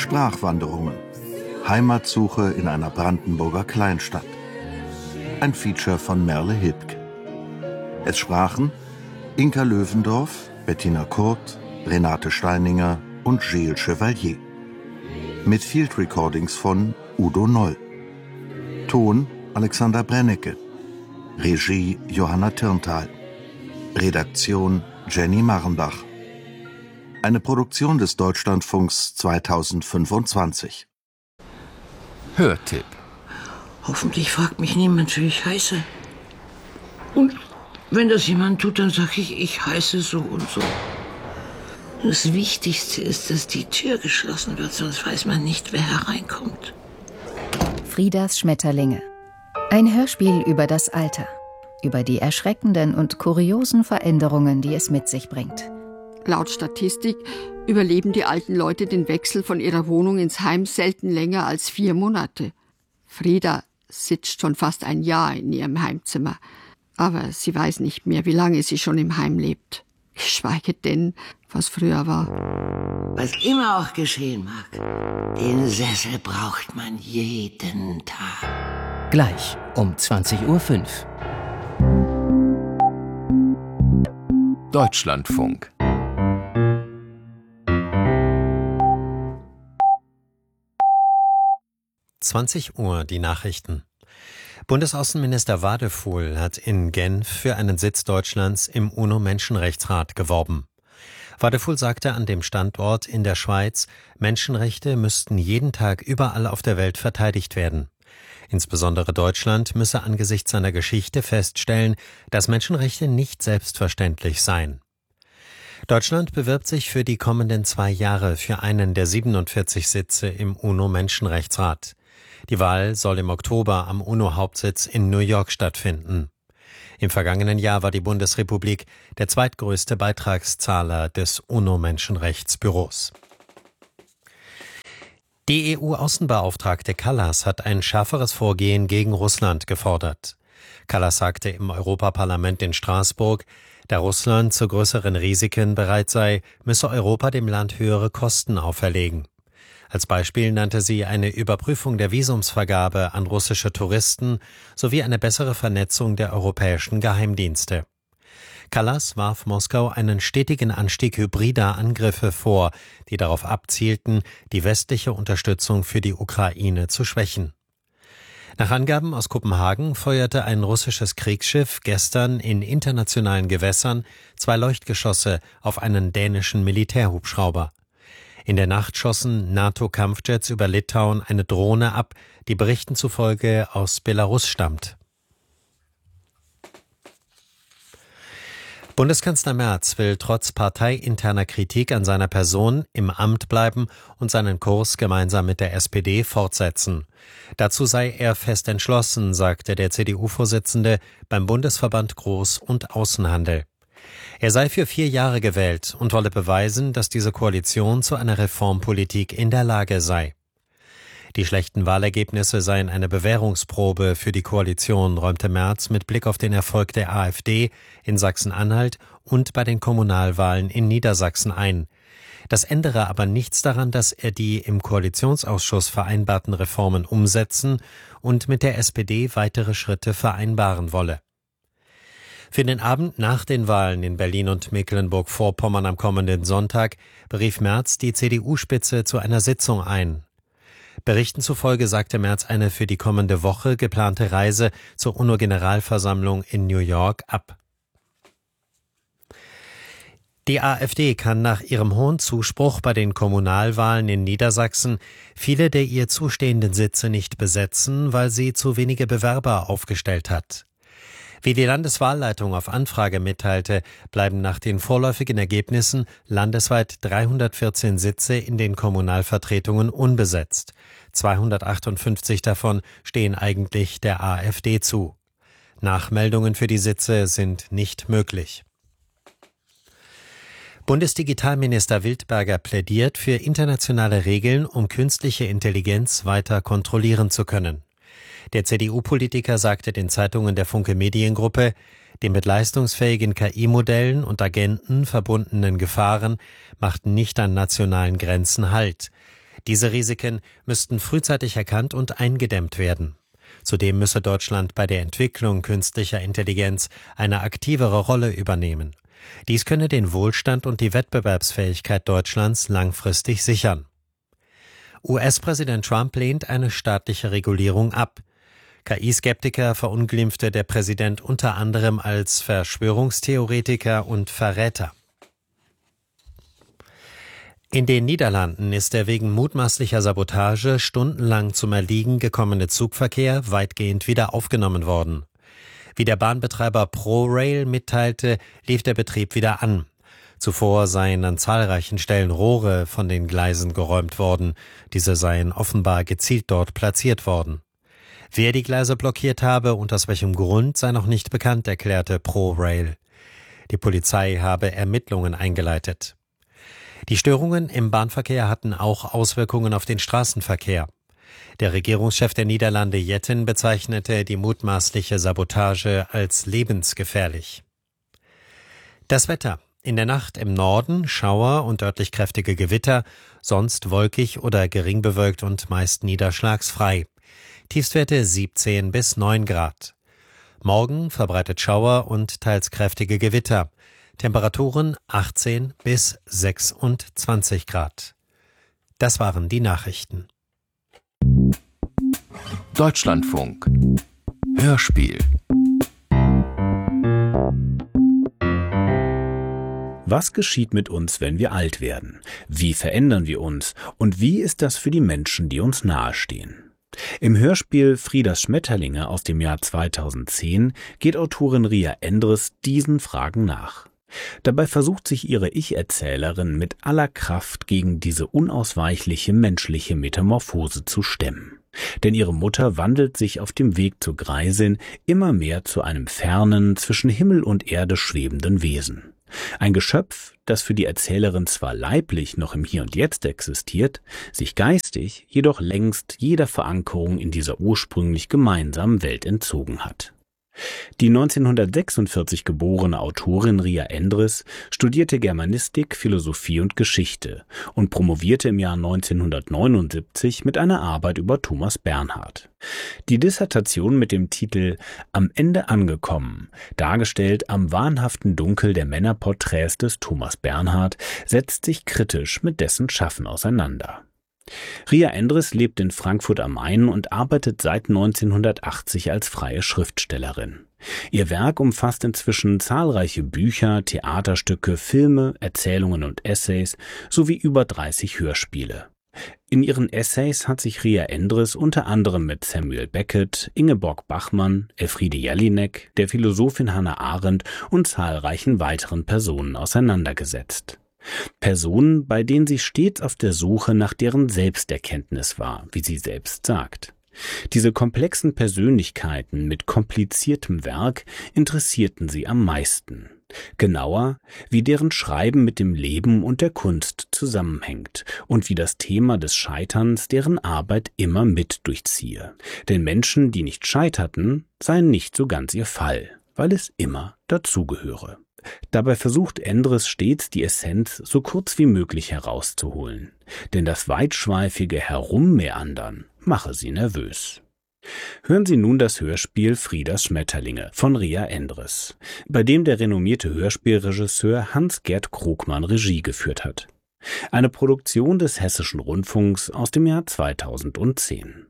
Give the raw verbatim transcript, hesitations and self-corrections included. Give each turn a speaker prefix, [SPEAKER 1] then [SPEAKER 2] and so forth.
[SPEAKER 1] Sprachwanderungen. Heimatsuche in einer Brandenburger Kleinstadt. Ein Feature von Merle Hilbke. Es sprachen Inka Löwendorf, Bettina Kurt, Renate Steininger und Gilles Chevalier. Mit Field Recordings von Udo Noll. Ton Alexander Brennecke. Regie Johanna Tirntal. Redaktion Jenny Marrenbach. Eine Produktion des Deutschlandfunks zweitausendfünfundzwanzig.
[SPEAKER 2] Hörtipp.
[SPEAKER 3] Hoffentlich fragt mich niemand, wie ich heiße. Und wenn das jemand tut, dann sage ich, ich heiße so und so. Das Wichtigste ist, dass die Tür geschlossen wird, sonst weiß man nicht, wer hereinkommt.
[SPEAKER 4] Friedas Schmetterlinge. Ein Hörspiel über das Alter. Über die erschreckenden und kuriosen Veränderungen, die es mit sich bringt.
[SPEAKER 5] Laut Statistik überleben die alten Leute den Wechsel von ihrer Wohnung ins Heim selten länger als vier Monate. Frieda sitzt schon fast ein Jahr in ihrem Heimzimmer. Aber sie weiß nicht mehr, wie lange sie schon im Heim lebt. Geschweige denn, was früher war.
[SPEAKER 3] Was immer auch geschehen mag, den Sessel braucht man jeden Tag.
[SPEAKER 2] Gleich um zwanzig Uhr fünf. Deutschlandfunk.
[SPEAKER 6] zwanzig Uhr, die Nachrichten. Bundesaußenminister Wadefuhl hat in Genf für einen Sitz Deutschlands im UNO-Menschenrechtsrat geworben. Wadefuhl sagte an dem Standort in der Schweiz, Menschenrechte müssten jeden Tag überall auf der Welt verteidigt werden. Insbesondere Deutschland müsse angesichts seiner Geschichte feststellen, dass Menschenrechte nicht selbstverständlich seien. Deutschland bewirbt sich für die kommenden zwei Jahre für einen der siebenundvierzig Sitze im UNO-Menschenrechtsrat. Die Wahl soll im Oktober am UNO-Hauptsitz in New York stattfinden. Im vergangenen Jahr war die Bundesrepublik der zweitgrößte Beitragszahler des UNO-Menschenrechtsbüros. Die E U-Außenbeauftragte Kallas hat ein schärferes Vorgehen gegen Russland gefordert. Kallas sagte im Europaparlament in Straßburg, da Russland zu größeren Risiken bereit sei, müsse Europa dem Land höhere Kosten auferlegen. Als Beispiel nannte sie eine Überprüfung der Visumsvergabe an russische Touristen sowie eine bessere Vernetzung der europäischen Geheimdienste. Kallas warf Moskau einen stetigen Anstieg hybrider Angriffe vor, die darauf abzielten, die westliche Unterstützung für die Ukraine zu schwächen. Nach Angaben aus Kopenhagen feuerte ein russisches Kriegsschiff gestern in internationalen Gewässern zwei Leuchtgeschosse auf einen dänischen Militärhubschrauber. In der Nacht schossen NATO-Kampfjets über Litauen eine Drohne ab, die Berichten zufolge aus Belarus stammt. Bundeskanzler Merz will trotz parteiinterner Kritik an seiner Person im Amt bleiben und seinen Kurs gemeinsam mit der S P D fortsetzen. Dazu sei er fest entschlossen, sagte der C D U-Vorsitzende beim Bundesverband Groß- und Außenhandel. Er sei für vier Jahre gewählt und wolle beweisen, dass diese Koalition zu einer Reformpolitik in der Lage sei. Die schlechten Wahlergebnisse seien eine Bewährungsprobe für die Koalition, räumte Merz mit Blick auf den Erfolg der AfD in Sachsen-Anhalt und bei den Kommunalwahlen in Niedersachsen ein. Das ändere aber nichts daran, dass er die im Koalitionsausschuss vereinbarten Reformen umsetzen und mit der S P D weitere Schritte vereinbaren wolle. Für den Abend nach den Wahlen in Berlin und Mecklenburg-Vorpommern am kommenden Sonntag berief Merz die C D U-Spitze zu einer Sitzung ein. Berichten zufolge sagte Merz eine für die kommende Woche geplante Reise zur UNO-Generalversammlung in New York ab. Die AfD kann nach ihrem hohen Zuspruch bei den Kommunalwahlen in Niedersachsen viele der ihr zustehenden Sitze nicht besetzen, weil sie zu wenige Bewerber aufgestellt hat. Wie die Landeswahlleitung auf Anfrage mitteilte, bleiben nach den vorläufigen Ergebnissen landesweit dreihundertvierzehn Sitze in den Kommunalvertretungen unbesetzt. zweihundertachtundfünfzig davon stehen eigentlich der AfD zu. Nachmeldungen für die Sitze sind nicht möglich. Bundesdigitalminister Wildberger plädiert für internationale Regeln, um künstliche Intelligenz weiter kontrollieren zu können. Der C D U-Politiker sagte den Zeitungen der Funke Mediengruppe, die mit leistungsfähigen K I-Modellen und Agenten verbundenen Gefahren machten nicht an nationalen Grenzen Halt. Diese Risiken müssten frühzeitig erkannt und eingedämmt werden. Zudem müsse Deutschland bei der Entwicklung künstlicher Intelligenz eine aktivere Rolle übernehmen. Dies könne den Wohlstand und die Wettbewerbsfähigkeit Deutschlands langfristig sichern. U S-Präsident Trump lehnt eine staatliche Regulierung ab. K I-Skeptiker verunglimpfte der Präsident unter anderem als Verschwörungstheoretiker und Verräter. In den Niederlanden ist der wegen mutmaßlicher Sabotage stundenlang zum Erliegen gekommene Zugverkehr weitgehend wieder aufgenommen worden. Wie der Bahnbetreiber ProRail mitteilte, lief der Betrieb wieder an. Zuvor seien an zahlreichen Stellen Rohre von den Gleisen geräumt worden. Diese seien offenbar gezielt dort platziert worden. Wer die Gleise blockiert habe und aus welchem Grund, sei noch nicht bekannt, erklärte ProRail. Die Polizei habe Ermittlungen eingeleitet. Die Störungen im Bahnverkehr hatten auch Auswirkungen auf den Straßenverkehr. Der Regierungschef der Niederlande Jetten bezeichnete die mutmaßliche Sabotage als lebensgefährlich. Das Wetter. In der Nacht im Norden Schauer und örtlich kräftige Gewitter, sonst wolkig oder gering bewölkt und meist niederschlagsfrei. Tiefstwerte siebzehn bis neun Grad. Morgen verbreitet Schauer und teils kräftige Gewitter. Temperaturen achtzehn bis sechsundzwanzig Grad. Das waren die Nachrichten.
[SPEAKER 2] Deutschlandfunk. Hörspiel.
[SPEAKER 7] Was geschieht mit uns, wenn wir alt werden? Wie verändern wir uns? Und wie ist das für die Menschen, die uns nahestehen? Im Hörspiel Fridas Schmetterlinge aus dem Jahr zweitausendzehn geht Autorin Ria Endres diesen Fragen nach. Dabei versucht sich ihre Ich-Erzählerin mit aller Kraft gegen diese unausweichliche menschliche Metamorphose zu stemmen. Denn ihre Mutter wandelt sich auf dem Weg zur Greisin immer mehr zu einem fernen, zwischen Himmel und Erde schwebenden Wesen. Ein Geschöpf, das für die Erzählerin zwar leiblich noch im Hier und Jetzt existiert, sich geistig jedoch längst jeder Verankerung in dieser ursprünglich gemeinsamen Welt entzogen hat. Die neunzehnhundertsechsundvierzig geborene Autorin Ria Endres studierte Germanistik, Philosophie und Geschichte und promovierte im Jahr neunzehnhundertneunundsiebzig mit einer Arbeit über Thomas Bernhard. Die Dissertation mit dem Titel »Am Ende angekommen«, dargestellt am wahnhaften Dunkel der Männerporträts des Thomas Bernhard, setzt sich kritisch mit dessen Schaffen auseinander. Ria Endres lebt in Frankfurt am Main und arbeitet seit neunzehnhundertachtzig als freie Schriftstellerin. Ihr Werk umfasst inzwischen zahlreiche Bücher, Theaterstücke, Filme, Erzählungen und Essays sowie über dreißig Hörspiele. In ihren Essays hat sich Ria Endres unter anderem mit Samuel Beckett, Ingeborg Bachmann, Elfriede Jelinek, der Philosophin Hannah Arendt und zahlreichen weiteren Personen auseinandergesetzt. Personen, bei denen sie stets auf der Suche nach deren Selbsterkenntnis war, wie sie selbst sagt. Diese komplexen Persönlichkeiten mit kompliziertem Werk interessierten sie am meisten. Genauer, wie deren Schreiben mit dem Leben und der Kunst zusammenhängt und wie das Thema des Scheiterns deren Arbeit immer mit durchziehe. Denn Menschen, die nicht scheiterten, seien nicht so ganz ihr Fall, weil es immer dazugehöre. Dabei versucht Endres stets, die Essenz so kurz wie möglich herauszuholen. Denn das weitschweifige Herummeandern mache sie nervös. Hören Sie nun das Hörspiel Fridas Schmetterlinge von Ria Endres, bei dem der renommierte Hörspielregisseur Hans-Gerd Krogmann Regie geführt hat. Eine Produktion des Hessischen Rundfunks aus dem Jahr zweitausendzehn.